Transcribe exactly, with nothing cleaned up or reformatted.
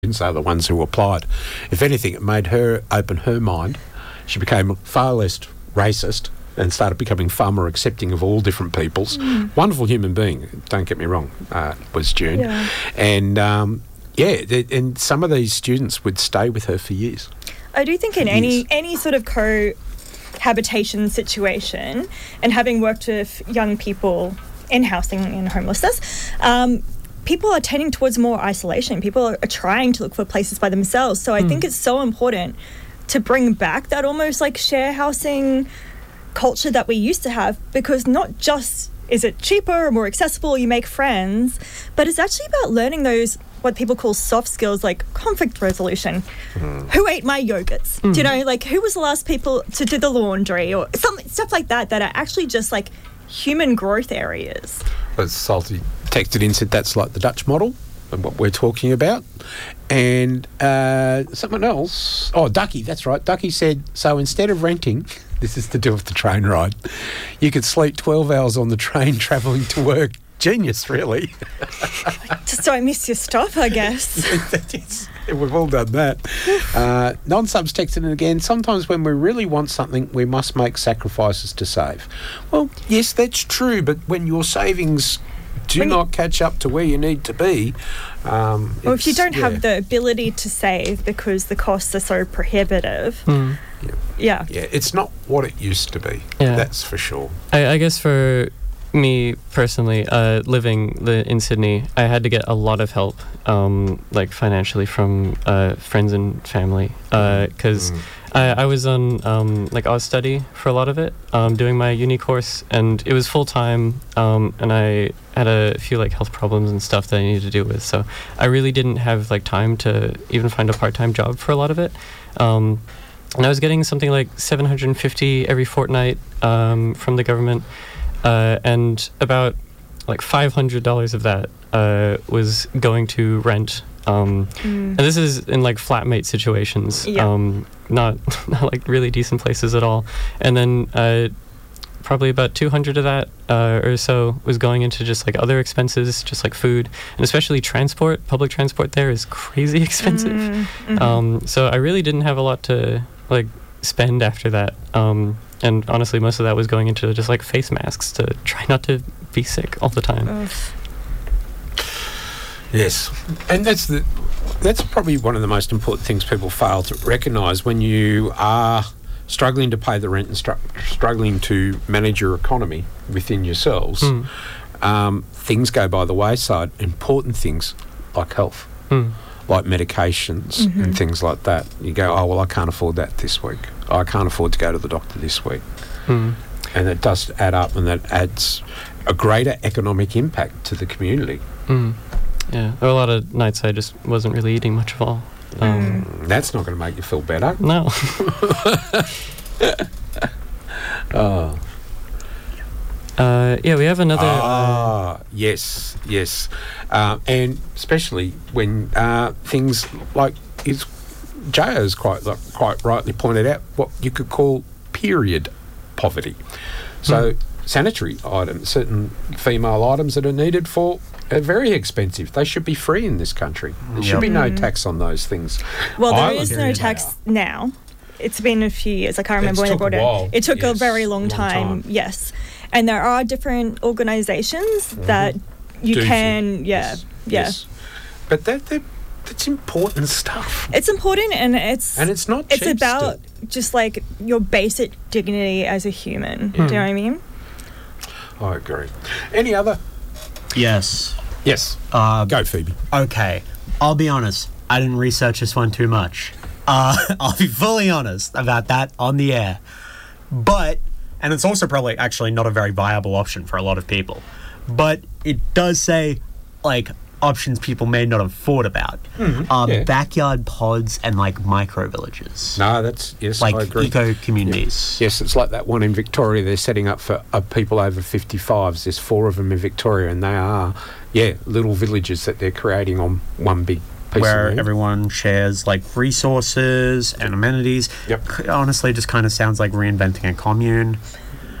students are the ones who applied. If anything, it made her open her mind. She became far less racist and started becoming far more accepting of all different peoples. Mm. Wonderful human being, don't get me wrong, uh, was June. Yeah. And, um, yeah, th- and some of these students would stay with her for years. I do think in any any sort of cohabitation situation, and having worked with young people in housing and homelessness, um, people are tending towards more isolation. People are, are trying to look for places by themselves. So I mm. think it's so important to bring back that almost like share housing culture that we used to have, because not just is it cheaper or more accessible, you make friends, but it's actually about learning those what people call soft skills, like conflict resolution. Mm. Who ate my yogurts? Mm. Do you know, like who was the last people to do the laundry, or something, stuff like that, that are actually just like human growth areas. Well, Salty texted in, said that's like the Dutch model and what we're talking about. And uh, someone else, oh, Ducky, that's right. Ducky said, so instead of renting, this is to do with the train ride, you could sleep twelve hours on the train travelling to work. Genius, really. Just don't miss your stop, I guess. We've all done that. uh, non-subs texted in again. Sometimes when we really want something, we must make sacrifices to save. Well, yes, that's true, but when your savings do when not you, catch up to where you need to be... Um, or if you don't yeah. have the ability to save because the costs are so prohibitive... Mm. Yeah. yeah. Yeah, it's not what it used to be. Yeah. That's for sure. I, I guess for... me personally, uh, living the, in Sydney, I had to get a lot of help, um, like financially, from uh, friends and family, because uh, mm. I, I was on um, like Oz Study for a lot of it, um, doing my uni course, and it was full time, um, and I had a few like health problems and stuff that I needed to deal with, so I really didn't have like time to even find a part time job for a lot of it. Um, and I was getting something like seven hundred fifty every fortnight um, from the government. Uh, and about like five hundred dollars of that uh, was going to rent. Um, mm. And this is in like flatmate situations, yeah. um, not, not like really decent places at all. And then uh, probably about two hundred of that uh, or so was going into just like other expenses, just like food, and especially transport. Public transport there is crazy expensive. Mm. Mm-hmm. Um, so I really didn't have a lot to like spend after that. Um, And honestly, most of that was going into just like face masks to try not to be sick all the time. Ugh. Yes, and that's the that's probably one of the most important things people fail to recognise when you are struggling to pay the rent and stru- struggling to manage your economy within yourselves. Mm. Um, things go by the wayside. Important things like health. Mm. Like medications mm-hmm. and things like that. You go, oh, well, I can't afford that this week. Oh, I can't afford to go to the doctor this week. Mm. And it does add up, and that adds a greater economic impact to the community. Mm. Yeah, there were a lot of nights I just wasn't really eating much at all. Um, mm. That's not going to make you feel better. No. oh. Uh, yeah, we have another... Ah, uh, yes, yes. Uh, and especially when uh, things like... is J O has quite, like, quite rightly pointed out what you could call period poverty. So mm. sanitary items, certain female items that are needed for... are very expensive. They should be free in this country. There should yep. be no tax on those things. Well, there Ireland, is no tax now. now. It's been a few years. I can't remember it's when they brought it. It took yes, a very long, long time. time. Yes. And there are different organisations mm-hmm. that you Do can, things. yeah, yes. yeah. Yes. But that, that that's important stuff. It's important, and it's and it's not. It's cheap about still. just like your basic dignity as a human. Mm. Do you know what I mean? I agree. Any other? Yes. Yes. Uh, Go, Phoebe. Okay. I'll be honest. I didn't research this one too much. Uh, I'll be fully honest about that on the air. But, and it's also probably actually not a very viable option for a lot of people, but it does say, like, options people may not have thought about. Mm-hmm. Um, yeah. Backyard pods and, like, micro-villages. No, that's, yes, like I agree. eco-communities. Yeah. Yes, it's like that one in Victoria they're setting up for uh, people over fifty-fives. There's four of them in Victoria, and they are, yeah, little villages that they're creating on one big piece where of land. Everyone shares, like, resources and amenities. Yep. Honestly, just kind of sounds like reinventing a commune.